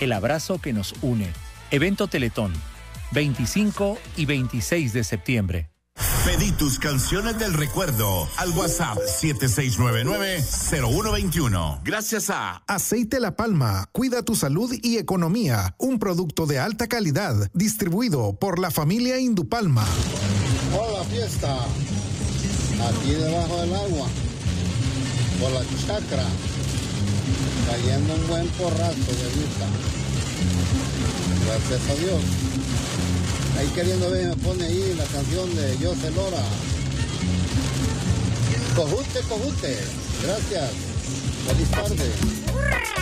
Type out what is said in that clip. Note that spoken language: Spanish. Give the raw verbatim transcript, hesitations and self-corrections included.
El abrazo que nos une. Evento Teletón, veinticinco y veintiséis de septiembre. Pedí tus canciones del recuerdo al WhatsApp siete seis nueve nueve cero uno dos uno. Gracias a Aceite La Palma, cuida tu salud y economía. Un producto de alta calidad, distribuido por la familia Indupalma. Hola, fiesta. Aquí debajo del agua, por la chacra, cayendo un buen porrazo de vista. Gracias a Dios. Ahí queriendo ver, me pone ahí la canción de José Lora. Cojute, cojute. Gracias. Feliz tarde.